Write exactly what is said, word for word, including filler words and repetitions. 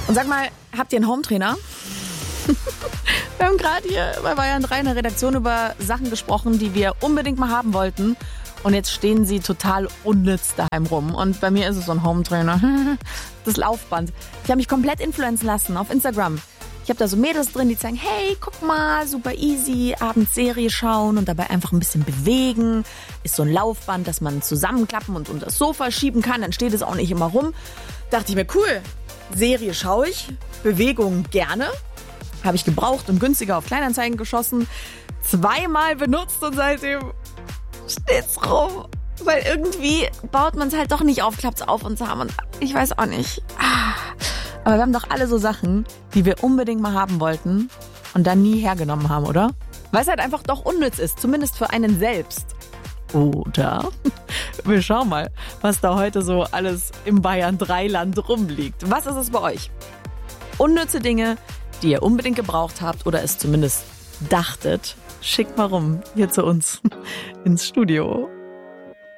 Und sag mal, habt ihr einen Hometrainer? Wir haben gerade hier bei Bayern drei in der Redaktion über Sachen gesprochen, die wir unbedingt mal haben wollten. Und jetzt stehen sie total unnütz daheim rum. Und bei mir ist es so ein Hometrainer. Das Laufband. Ich habe mich komplett influenzen lassen auf Instagram. Ich habe da so Mädels drin, die sagen, hey, guck mal, super easy, abends Serie schauen und dabei einfach ein bisschen bewegen. Ist so ein Laufband, das man zusammenklappen und unter das Sofa schieben kann. Dann steht es auch nicht immer rum. Dachte ich mir, cool, Serie schaue ich, Bewegung gerne. Habe ich gebraucht und günstiger auf Kleinanzeigen geschossen. Zweimal benutzt und seitdem steht's rum. Weil irgendwie baut man es halt doch nicht auf, klappt's auf und zusammen. Und ich weiß auch nicht. Aber wir haben doch alle so Sachen, die wir unbedingt mal haben wollten und dann nie hergenommen haben, oder? Weil es halt einfach doch unnütz ist, zumindest für einen selbst. Oder? Wir schauen mal, was da heute so alles im Bayern drei Land rumliegt. Was ist es bei euch? Unnütze Dinge, die ihr unbedingt gebraucht habt oder es zumindest dachtet, schickt mal rum hier zu uns ins Studio.